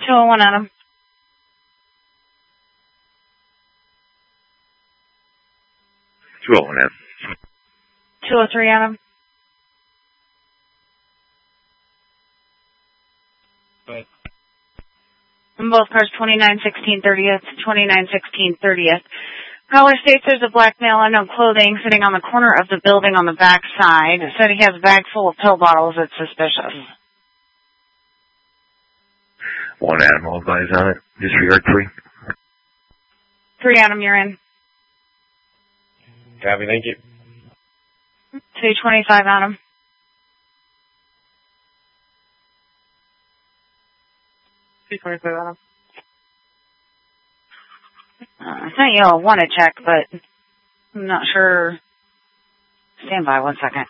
201 Adam. 201 Adam. 203 Adam. Both cars 2916 30th, 2916 30th. Caller states there's a black male, unknown clothing, sitting on the corner of the building on the back side. Said he has a bag full of pill bottles. It's suspicious. 1 Adam, all advise on it. Disregard 3. 3 Adam, you're in. Copy, thank you. 225 Adam. 225 Adam. I thought you all want to check, but I'm not sure. Stand by 1 second.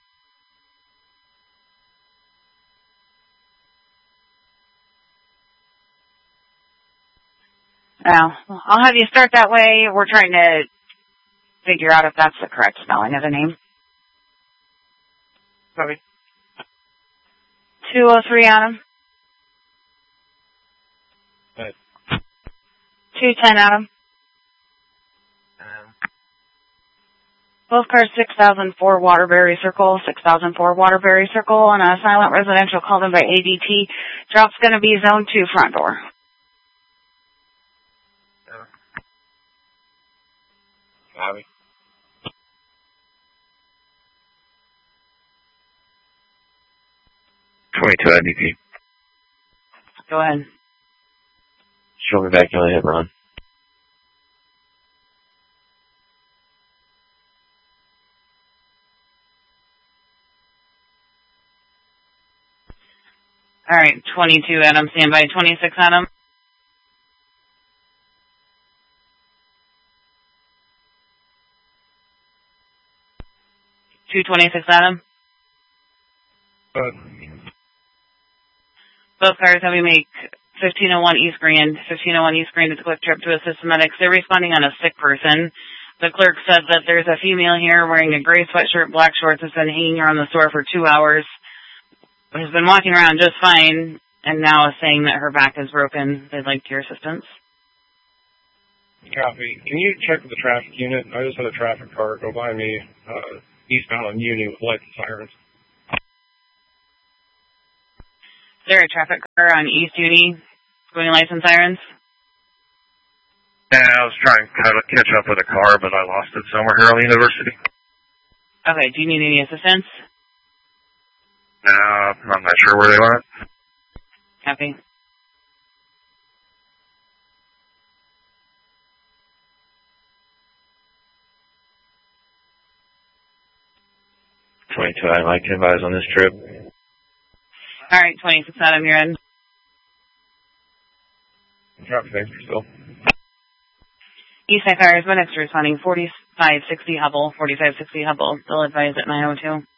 Now, I'll have you start that way. We're trying to figure out if that's the correct spelling of the name. Copy. 203 Adam. 210 Adam. Both cars 6004 Waterbury Circle, 6004 Waterbury Circle, on a silent residential called in by ADT. Drop's going to be zone 2 front door. Copy. .22 IDP. Go ahead. Show me back on the hit run. All right, 22 Adam, stand by. 26 Adam. .226 Adam. Both cars have you make 1501 East Grand. 1501 East Grand is a quick trip to a Systematics. They're responding on a sick person. The clerk said that there's a female here wearing a gray sweatshirt, black shorts, has been hanging around the store for 2 hours. Has been walking around just fine, and now is saying that her back is broken. They'd like your assistance. Copy. Can you check with the traffic unit? I just had a traffic car go by me eastbound on Uni with lights and sirens. Is there a traffic car on East Uni going lights and sirens? Yeah, I was trying to catch up with a car, but I lost it somewhere here on the university. Okay, do you need any assistance? No, I'm not sure where they went. Copy. I'd like to advise on this trip. All right, 26 Adam, you're in. Traffic, thanks, Crystal. Eastside Fire is next responding 4560 Hubble, 4560 Hubble. They'll advise at 902.